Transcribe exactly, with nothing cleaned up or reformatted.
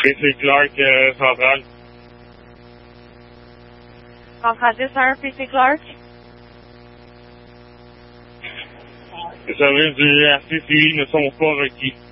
P C Clark, euh, Centrale. Centrale dix un, P C Clark. Le service du R C C I ne sont pas requis.